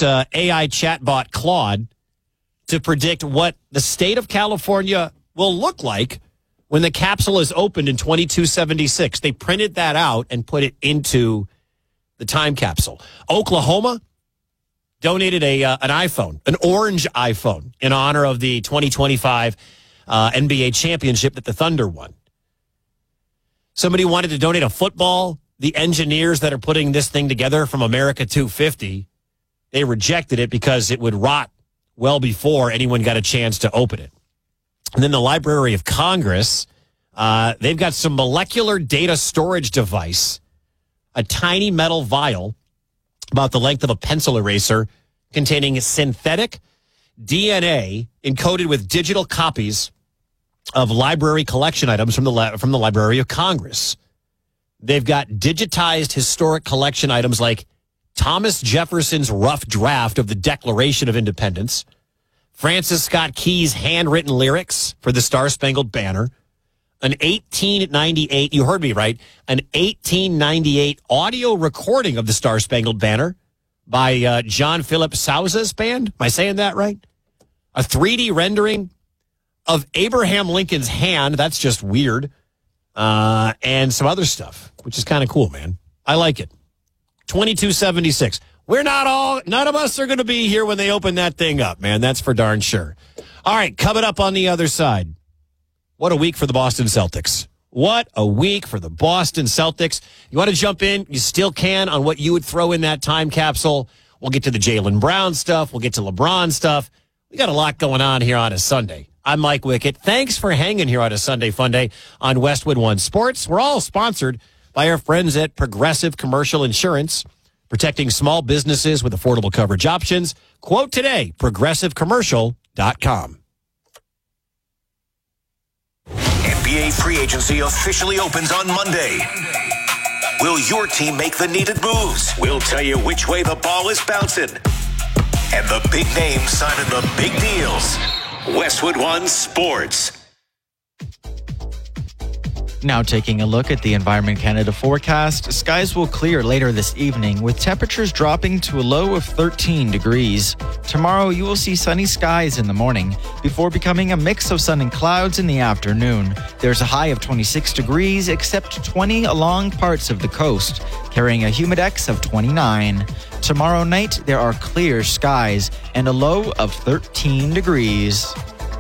asked AI chatbot Claude to predict what the state of California will look like when the capsule is opened in 2276. They printed that out and put it into the time capsule. Oklahoma donated an iPhone, an orange iPhone, in honor of the 2025 NBA championship that the Thunder won. Somebody wanted to donate a football. The engineers that are putting this thing together from America 250, they rejected it because it would rot well before anyone got a chance to open it. And then the Library of Congress, they've got some molecular data storage device, a tiny metal vial about the length of a pencil eraser containing synthetic DNA encoded with digital copies of library collection items from the Library of Congress. They've got digitized historic collection items like Thomas Jefferson's rough draft of the Declaration of Independence, Francis Scott Key's handwritten lyrics for the Star-Spangled Banner, an 1898, you heard me right, an 1898 audio recording of the Star-Spangled Banner by John Philip Sousa's band. Am I saying that right? A 3D rendering of Abraham Lincoln's hand. That's just weird. And some other stuff, which is kind of cool, man. I like it. 2276. None of us are going to be here when they open that thing up, man. That's for darn sure. All right, coming up on the other side. What a week for the Boston Celtics. What a week for the Boston Celtics. You want to jump in? You still can on what you would throw in that time capsule. We'll get to the Jaylen Brown stuff. We'll get to LeBron stuff. We got a lot going on here on a Sunday. I'm Mike Wickett. Thanks for hanging here on a Sunday Fun Day on Westwood One Sports. We're all sponsored by our friends at Progressive Commercial Insurance, protecting small businesses with affordable coverage options. Quote today, progressivecommercial.com. NBA free agency officially opens on Monday. Will your team make the needed moves? We'll tell you which way the ball is bouncing. And the big names signing the big deals. Westwood One Sports. Now taking a look at the Environment Canada forecast, skies will clear later this evening with temperatures dropping to a low of 13 degrees. Tomorrow you will see sunny skies in the morning before becoming a mix of sun and clouds in the afternoon. There's a high of 26 degrees except 20 along parts of the coast, carrying a humidex of 29. Tomorrow night there are clear skies and a low of 13 degrees.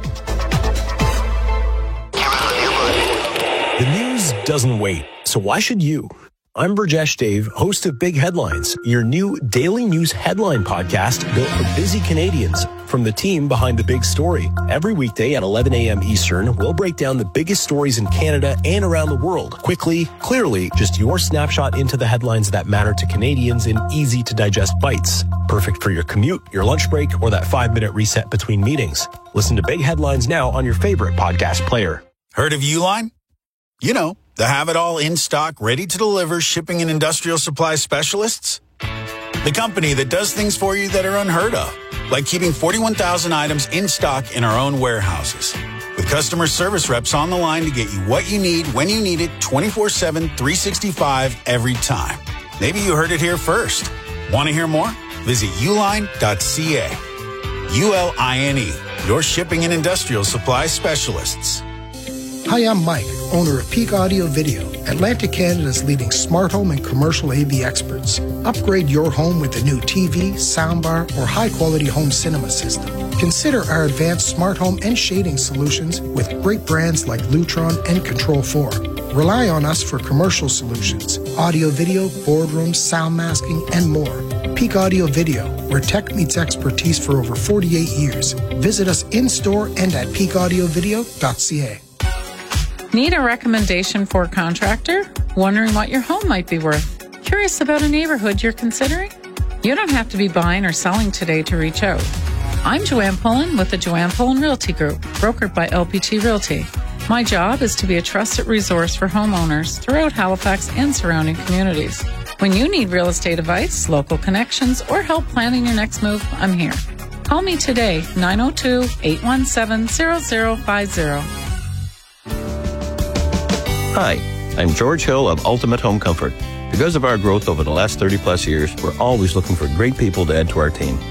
The news doesn't wait, so why should you? I'm Burjesh Dave, host of Big Headlines, your new daily news headline podcast built for busy Canadians. From the team behind the big story. Every weekday at 11 a.m. Eastern, we'll break down the biggest stories in Canada and around the world. Quickly, clearly, just your snapshot into the headlines that matter to Canadians in easy-to-digest bites. Perfect for your commute, your lunch break, or that 5-minute reset between meetings. Listen to Big Headlines now on your favorite podcast player. Heard of Uline? You know, the have-it-all in-stock, ready-to-deliver shipping and industrial supply specialists. The company that does things for you that are unheard of, like keeping 41,000 items in stock in our own warehouses. With customer service reps on the line to get you what you need, when you need it, 24/7, 365, every time. Maybe you heard it here first. Want to hear more? Visit uline.ca. ULINE, your shipping and industrial supply specialists. Hi, I'm Mike, owner of Peak Audio Video, Atlantic Canada's leading smart home and commercial AV experts. Upgrade your home with a new TV, soundbar, or high-quality home cinema system. Consider our advanced smart home and shading solutions with great brands like Lutron and Control4. Rely on us for commercial solutions, audio, video, boardrooms, sound masking, and more. Peak Audio Video, where tech meets expertise for over 48 years. Visit us in-store and at peakaudiovideo.ca. Need a recommendation for a contractor? Wondering what your home might be worth? Curious about a neighborhood you're considering? You don't have to be buying or selling today to reach out. I'm Joanne Pullen with the Joanne Pullen Realty Group, brokered by LPT Realty. My job is to be a trusted resource for homeowners throughout Halifax and surrounding communities. When you need real estate advice, local connections, or help planning your next move, I'm here. Call me today, 902-817-0050. Hi, I'm George Hill of Ultimate Home Comfort. Because of our growth over the last 30 plus years, we're always looking for great people to add to our team.